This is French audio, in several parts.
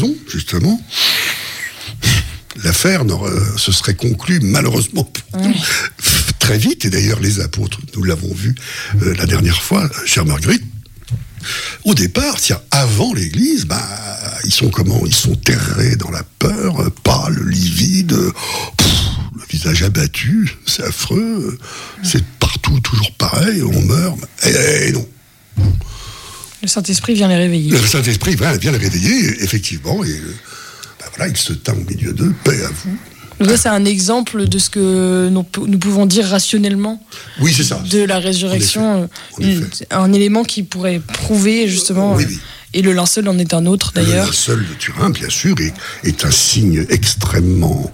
raison, justement, l'affaire se serait conclue malheureusement très vite. Et d'ailleurs, les apôtres, nous l'avons vu la dernière fois, chère Marguerite, au départ, avant l'Église, ils sont comment ? Ils sont terrés dans la peur, pâles, livides, le visage abattu, c'est affreux, c'est partout toujours pareil, on meurt. Et non. Le Saint-Esprit vient les réveiller. Le Saint-Esprit vient les réveiller, effectivement, et il se tint au milieu d'eux, paix à vous. Ça, c'est un exemple de ce que nous pouvons dire rationnellement. Oui, c'est ça. De la résurrection. En effet. Un élément qui pourrait prouver, justement. Oui. Et le linceul en est un autre, d'ailleurs. Le linceul de Turin, bien sûr, est un signe extrêmement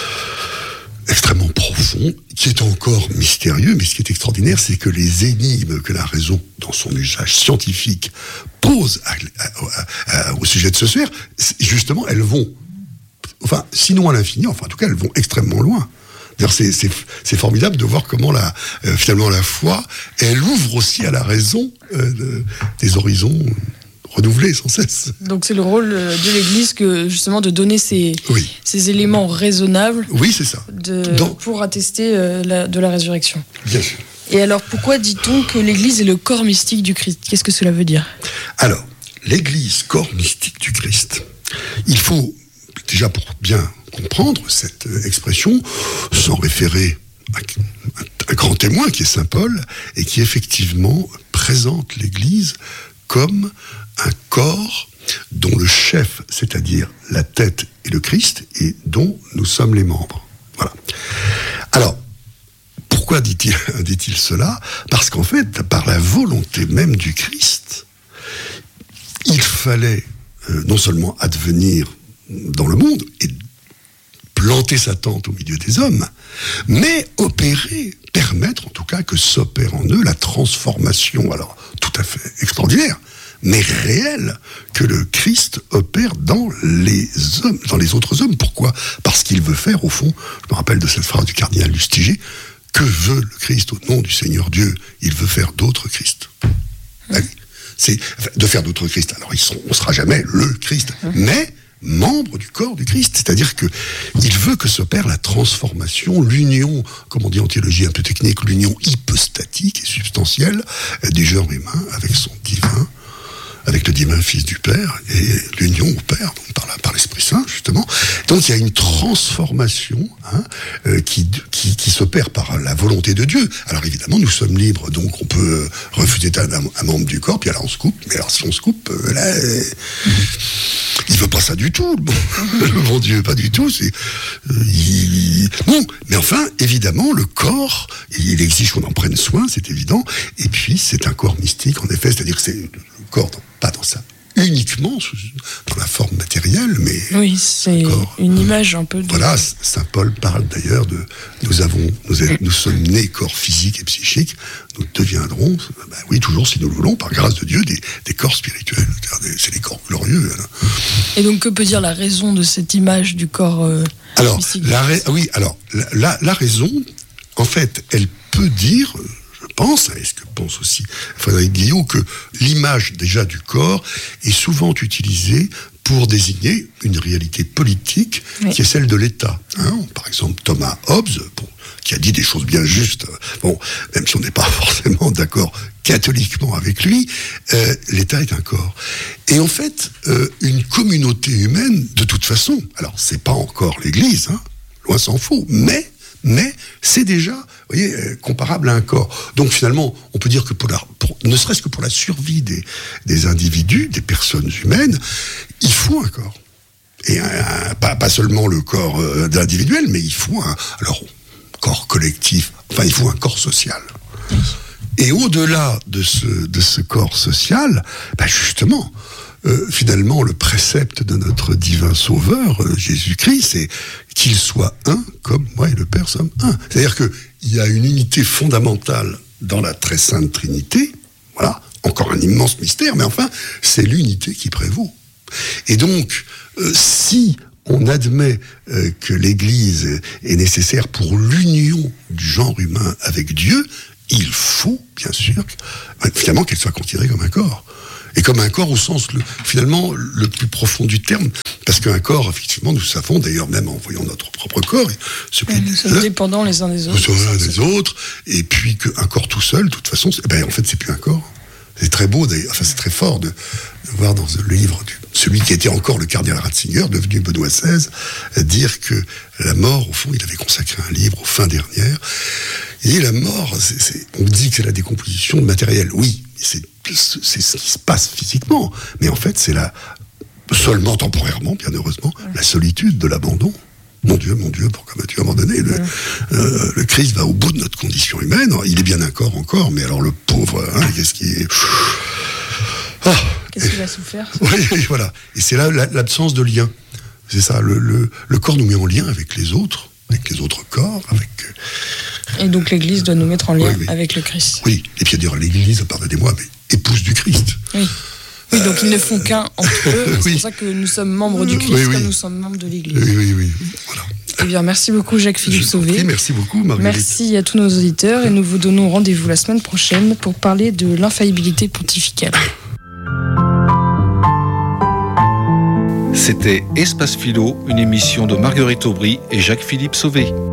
profond, qui est encore mystérieux, mais ce qui est extraordinaire, c'est que les énigmes que la raison, dans son usage scientifique, pose au sujet de ce sphère, justement, elles vont, sinon à l'infini, en tout cas, elles vont extrêmement loin. C'est formidable de voir comment finalement la foi, elle ouvre aussi à la raison des horizons renouvelés sans cesse. Donc c'est le rôle de l'Église justement de donner ces éléments raisonnables. Oui, c'est ça. Pour attester de la résurrection. Bien sûr. Et alors pourquoi dit-on que l'Église est le corps mystique du Christ ? Qu'est-ce que cela veut dire ? Alors, l'Église, corps mystique du Christ, il faut déjà, pour bien comprendre cette expression, s'en référer à un grand témoin qui est saint Paul et qui effectivement présente l'Église comme un corps dont le chef, c'est-à-dire la tête est le Christ et dont nous sommes les membres. Voilà. Alors, pourquoi dit-il cela ? Parce qu'en fait, par la volonté même du Christ, il fallait non seulement advenir dans le monde et planter sa tente au milieu des hommes, mais permettre en tout cas que s'opère en eux la transformation, alors tout à fait extraordinaire, mais réelle, que le Christ opère dans les hommes, dans les autres hommes. Pourquoi ? Parce qu'il veut faire, au fond, je me rappelle de cette phrase du cardinal Lustiger, que veut le Christ au nom du Seigneur Dieu ? Il veut faire d'autres Christ. C'est de faire d'autres Christ. Alors on ne sera jamais le Christ, mais membre du corps du Christ, c'est-à-dire que il veut que s'opère la transformation, l'union, comme on dit en théologie un peu technique, l'union hypostatique et substantielle du genre humain avec le divin Fils du Père, et l'union au Père, donc par l'Esprit Saint, justement. Donc il y a une transformation qui s'opère par la volonté de Dieu. Alors évidemment, nous sommes libres, donc on peut refuser un membre du corps, puis alors on se coupe. Mais alors si on se coupe, il veut pas ça du tout, le bon Dieu, pas du tout. Non, mais enfin, évidemment, le corps, il exige qu'on en prenne soin, c'est évident. Et puis, c'est un corps mystique, en effet, c'est-à-dire que c'est le corps, pas dans ça, uniquement dans la forme matérielle, mais oui, c'est une image un peu de... Voilà, saint Paul parle d'ailleurs de nous sommes nés corps physiques et psychiques, nous deviendrons, oui, toujours si nous le voulons, par grâce de Dieu, des corps spirituels, c'est des corps glorieux. Hein. Et donc que peut dire la raison de cette image du corps mystique ? La raison, en fait, elle peut dire... Je pense, et ce que pense aussi Frédéric Guillot, que l'image déjà du corps est souvent utilisée pour désigner une réalité politique qui est celle de l'État. Par exemple, Thomas Hobbes, qui a dit des choses bien justes, même si on n'est pas forcément d'accord catholiquement avec lui, l'État est un corps. Et en fait, une communauté humaine, de toute façon, alors c'est pas encore l'Église, loin s'en faut, mais c'est déjà, vous voyez, comparable à un corps. Donc finalement, on peut dire que ne serait-ce que pour la survie des individus, des personnes humaines, il faut un corps. Et pas seulement le corps individuel, mais il faut un corps collectif, il faut un corps social. Et au-delà de ce corps social, justement, finalement, le précepte de notre divin sauveur, Jésus-Christ, c'est qu'il soit un, comme moi et le Père sommes un. C'est-à-dire qu'il y a une unité fondamentale dans la très sainte Trinité, voilà, encore un immense mystère, mais enfin, c'est l'unité qui prévaut. Et donc, si on admet que l'Église est nécessaire pour l'union du genre humain avec Dieu, il faut, bien sûr, finalement, qu'elle soit considérée comme un corps. Et comme un corps au sens, finalement, le plus profond du terme. Parce qu'un corps, effectivement, nous savons, d'ailleurs, même en voyant notre propre corps, nous sommes dépendants les uns des autres. Nous sommes les uns des autres. Et puis qu'un corps tout seul, de toute façon, en fait, c'est plus un corps. C'est très beau, d'ailleurs. Enfin, c'est très fort de voir dans le livre celui qui était encore le cardinal Ratzinger, devenu Benoît XVI, dire que la mort, au fond, il avait consacré un livre aux fins dernières. Et la mort, on dit que c'est la décomposition de matériel. Oui, c'est ce qui se passe physiquement. Mais en fait, c'est seulement temporairement, bien heureusement, la solitude de l'abandon. Mon Dieu, pourquoi m'as-tu abandonné ? Le Christ va au bout de notre condition humaine. Il est bien un corps encore, mais alors le pauvre, qu'est-ce qu'il a souffert ? Oui, voilà. Et c'est là l'absence de lien. C'est ça, le corps nous met en lien avec les autres corps, Et donc l'Église doit nous mettre en lien avec le Christ. Oui, et puis dire l'Église, pardonnez-moi, mais épouse du Christ. Oui. Oui, donc ils ne font qu'un entre eux. C'est pour ça que nous sommes membres du Christ, comme nous sommes membres de l'Église. Oui, voilà. Eh bien, merci beaucoup Jacques-Philippe Sauvé. Merci beaucoup Marguerite. Merci à tous nos auditeurs et nous vous donnons rendez-vous la semaine prochaine pour parler de l'infaillibilité pontificale. C'était Espace Philo, une émission de Marguerite Aubry et Jacques-Philippe Sauvé.